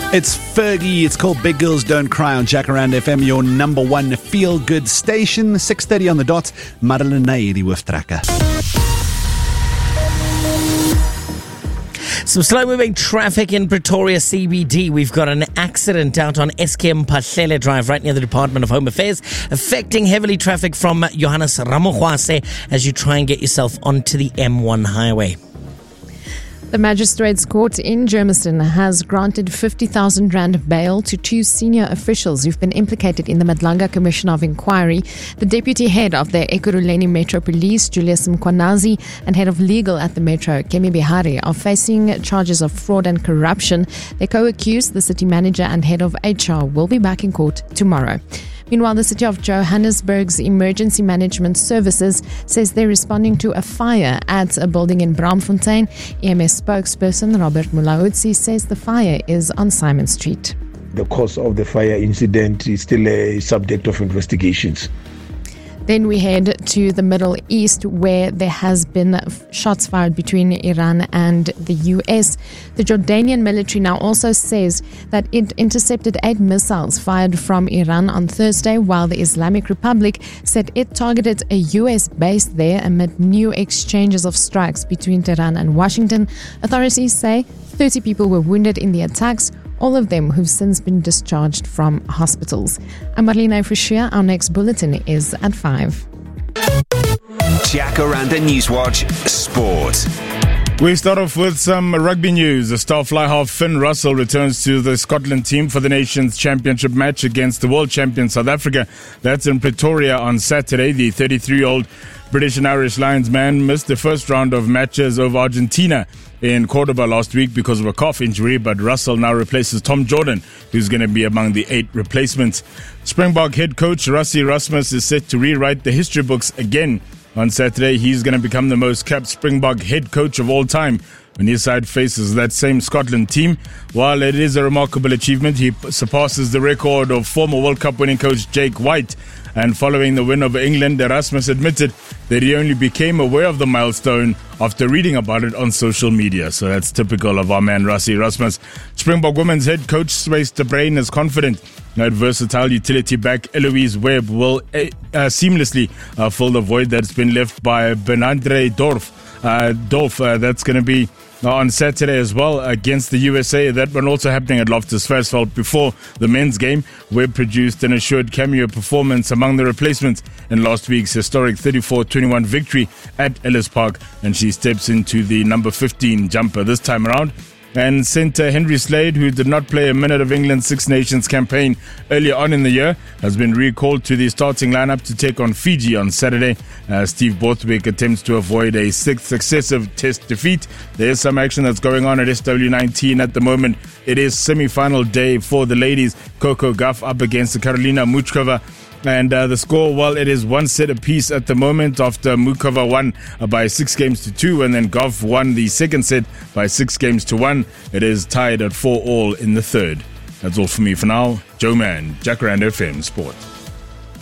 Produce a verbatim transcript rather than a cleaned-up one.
It's Fergie. It's called Big Girls Don't Cry on Jacaranda F M, your number one feel-good station. six thirty on the dot. Madeline Nair, die hooftrekker. Some slow-moving traffic in Pretoria C B D. We've got an accident out on S K M Pahlele Drive right near the Department of Home Affairs, affecting heavily traffic from Johannes Ramokgwase as you try and get yourself onto the M one highway. The Magistrates Court in Germiston has granted fifty thousand rand bail to two senior officials who've been implicated in the Madlanga Commission of Inquiry. The deputy head of the Ekurhuleni Metro Police, Julius Mkwanazi, and head of legal at the Metro, Kemi Bihari, are facing charges of fraud and corruption. They co-accused the city manager and head of H R will be back in court tomorrow. Meanwhile, the city of Johannesburg's Emergency Management Services says they're responding to a fire at a building in Braamfontein. E M S spokesperson Robert Mulaudzi says the fire is on Simon Street. The cause of the fire incident is still a subject of investigations. Then we head to the Middle East, where there has been shots fired between Iran and the U S. The Jordanian military now also says that it intercepted eight missiles fired from Iran on Thursday, while the Islamic Republic said it targeted a U S base there amid new exchanges of strikes between Tehran and Washington. Authorities say thirty people were wounded in the attacks, all of them who've since been discharged from hospitals. I'm Marlene Freshia. Our next bulletin is at five. Jacaranda Newswatch Sport. We start off with some rugby news. The star fly half Finn Russell returns to the Scotland team for the Nations Championship match against the world champion South Africa. That's in Pretoria on Saturday. The thirty-three-year-old British and Irish Lions man missed the first round of matches over Argentina in Cordoba last week because of a calf injury, but Russell now replaces Tom Jordan, who's going to be among the eight replacements. Springbok head coach Rassie Erasmus is set to rewrite the history books again. On Saturday, he's going to become the most capped Springbok head coach of all time when his side faces that same Scotland team. While it is a remarkable achievement, he surpasses the record of former World Cup winning coach Jake White. And following the win over England, Erasmus admitted that he only became aware of the milestone after reading about it on social media. So that's typical of our man Rassie Erasmus. Springbok women's head coach Swayze de Bruin is confident that versatile utility back Eloise Webb will uh, seamlessly uh, fill the void that's been left by Benandre Dorf. Uh, Dorf, uh, that's going to be on Saturday as well against the U S A. That one also happening at Loftus Versfeld before the men's game. Webb produced an assured cameo performance among the replacements in last week's historic thirty-four twenty-one victory at Ellis Park, and she steps into the number fifteen jumper this time around. And centre Henry Slade, who did not play a minute of England's Six Nations campaign earlier on in the year, has been recalled to the starting lineup to take on Fiji on Saturday. Uh, Steve Borthwick attempts to avoid a sixth successive test defeat. There is some action that's going on at S W nineteen at the moment. It is semi-final day for the ladies. Coco Gauff up against Karolina Muchkova. And uh, the score, well, it is one set apiece at the moment after Mukova won uh, by six games to two, and then Gauff won the second set by six games to one. It is tied at four all in the third. That's all for me for now. Joe Mann, Jacaranda F M Sport.